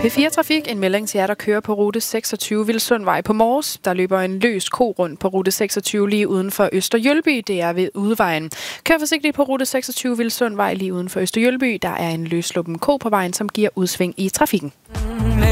P4 Trafik, en melding til jer, der kører på rute 26 Vilsundvej på Mors. Der løber en løs ko rundt på rute 26 lige uden for Østerjølby. Det er ved Udvejen. Kør forsigtigt på rute 26 Vilsundvej lige uden for Østerjølby. Der er en løsluppen ko på vejen, som giver udsving i trafikken.